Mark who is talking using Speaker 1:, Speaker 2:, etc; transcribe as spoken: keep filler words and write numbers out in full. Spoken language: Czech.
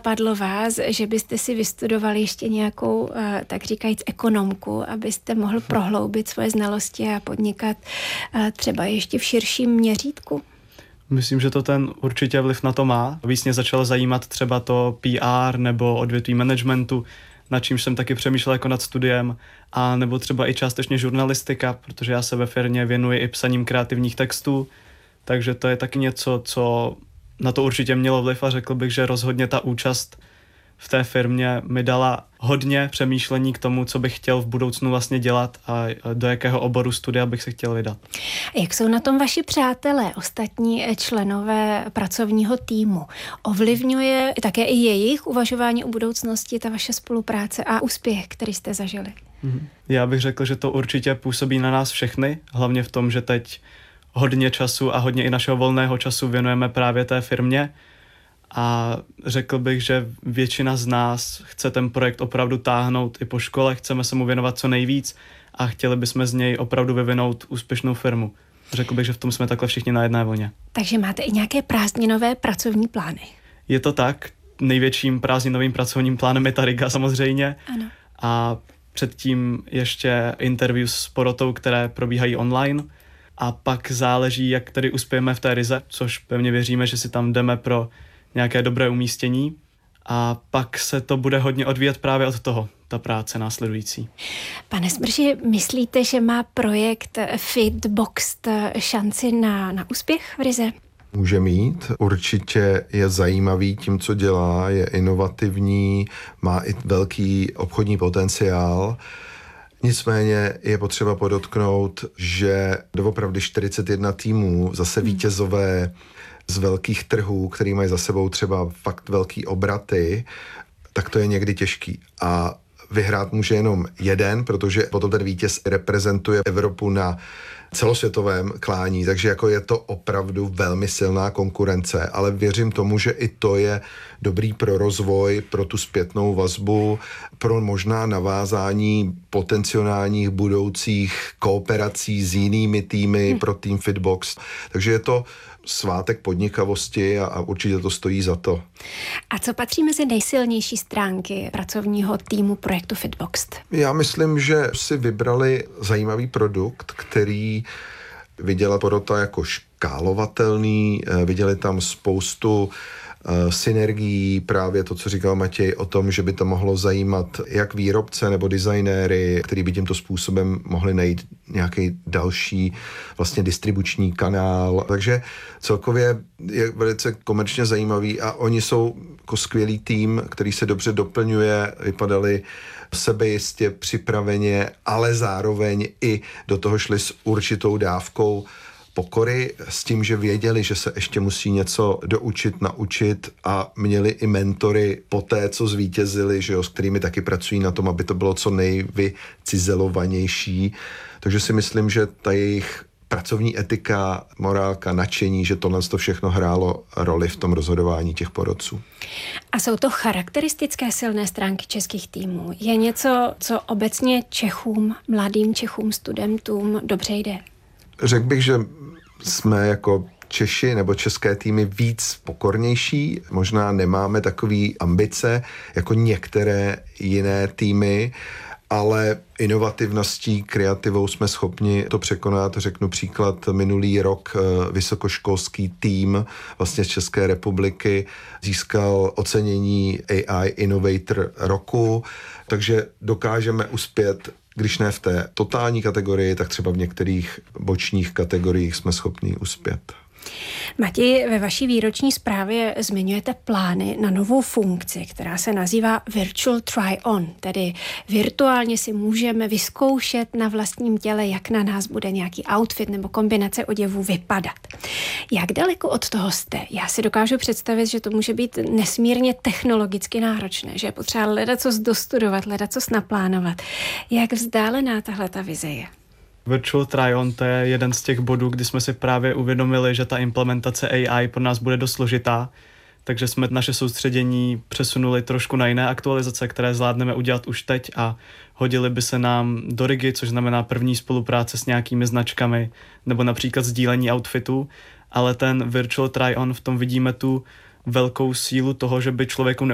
Speaker 1: Padlo vás, že byste si vystudovali ještě nějakou, tak říkajíc, ekonomku, abyste mohl prohloubit svoje znalosti a podnikat třeba ještě v širším měřítku?
Speaker 2: Myslím, že to ten určitě vliv na to má. Víc mě začalo zajímat třeba to P R nebo odvětví managementu, nad čímž jsem taky přemýšlel jako nad studiem, a nebo třeba i částečně žurnalistika, protože já se ve firmě věnuji i psaním kreativních textů, takže to je taky něco, co na to určitě mělo vliv, a řekl bych, že rozhodně ta účast v té firmě mi dala hodně přemýšlení k tomu, co bych chtěl v budoucnu vlastně dělat a do jakého oboru studia bych se chtěl vydat.
Speaker 1: Jak jsou na tom vaši přátelé, ostatní členové pracovního týmu? Ovlivňuje také i jejich uvažování o budoucnosti, ta vaše spolupráce a úspěch, který jste zažili?
Speaker 2: Já bych řekl, že to určitě působí na nás všechny, hlavně v tom, že teď hodně času a hodně i našeho volného času věnujeme právě té firmě, a řekl bych, že většina z nás chce ten projekt opravdu táhnout i po škole, chceme se mu věnovat co nejvíc a chtěli bychom z něj opravdu vyvinout úspěšnou firmu. Řekl bych, že v tom jsme takhle všichni na jedné vlně.
Speaker 1: Takže máte i nějaké prázdninové pracovní plány?
Speaker 2: Je to tak. Největším prázdninovým pracovním plánem je ta Riga samozřejmě.
Speaker 1: Ano.
Speaker 2: A předtím ještě interview s porotou, které probíhají online. A pak záleží, jak tedy uspějeme v té Rize, což pevně věříme, že si tam jdeme pro nějaké dobré umístění, a pak se to bude hodně odvíjet právě od toho, ta práce následující.
Speaker 1: Pane Smrši, myslíte, že má projekt Fitboxed šanci na, na úspěch v Rize?
Speaker 3: Může mít, určitě je zajímavý tím, co dělá, je inovativní, má i velký obchodní potenciál. Nicméně je potřeba podotknout, že doopravdy čtyřicet jedna týmů, zase vítězové z velkých trhů, který mají za sebou třeba fakt velký obraty, tak to je někdy těžký. A vyhrát může jenom jeden, protože potom ten vítěz reprezentuje Evropu na celosvětovém klání, takže jako je to opravdu velmi silná konkurence, ale věřím tomu, že i to je dobrý pro rozvoj, pro tu zpětnou vazbu, pro možná navázání potenciálních budoucích kooperací s jinými týmy hmm. pro tým Fitbox. Takže je to svátek podnikavosti a, a určitě to stojí za to.
Speaker 1: A co patří mezi nejsilnější stránky pracovního týmu projektu Fitboxed?
Speaker 3: Já myslím, že si vybrali zajímavý produkt, který viděla porota jako škálovatelný, viděli tam spoustu synergií, právě to, co říkal Matěj o tom, že by to mohlo zajímat jak výrobce nebo designéry, který by tímto způsobem mohli najít nějaký další vlastně distribuční kanál. Takže celkově je velice komerčně zajímavý a oni jsou jako skvělý tým, který se dobře doplňuje, vypadali sebejistě, připraveně, ale zároveň i do toho šli s určitou dávkou pokory, s tím, že věděli, že se ještě musí něco doučit, naučit, a měli i mentory po té, co zvítězili, že jo, s kterými taky pracují na tom, aby to bylo co nejvycizelovanější. Takže si myslím, že ta jejich pracovní etika, morálka, nadšení, že tohle to všechno hrálo roli v tom rozhodování těch porodců.
Speaker 1: A jsou to charakteristické silné stránky českých týmů? Je něco, co obecně Čechům, mladým Čechům, studentům dobře jde?
Speaker 3: Řekl bych, že jsme jako Češi nebo české týmy víc pokornější, možná nemáme takový ambice jako některé jiné týmy, ale inovativností, kreativou jsme schopni to překonat. Řeknu příklad, minulý rok vysokoškolský tým vlastně z České republiky získal ocenění A I Innovator roku, takže dokážeme uspět, když ne v té totální kategorii, tak třeba v některých bočních kategoriích jsme schopni uspět.
Speaker 1: Matěj, ve vaší výroční zprávě zmiňujete plány na novou funkci, která se nazývá Virtual Try-On, tedy virtuálně si můžeme vyzkoušet na vlastním těle, jak na nás bude nějaký outfit nebo kombinace oděvů vypadat. Jak daleko od toho jste? Já si dokážu představit, že to může být nesmírně technologicky náročné, že je potřeba ledacos dostudovat, ledacos naplánovat. Jak vzdálená tahle ta vize je?
Speaker 2: Virtual Try-On, to je jeden z těch bodů, kdy jsme si právě uvědomili, že ta implementace A I pro nás bude dost složitá, takže jsme naše soustředění přesunuli trošku na jiné aktualizace, které zvládneme udělat už teď, a hodili by se nám do Rigi, což znamená první spolupráce s nějakými značkami nebo například sdílení outfitů, ale ten Virtual Try-On, v tom vidíme tu velkou sílu toho, že by člověku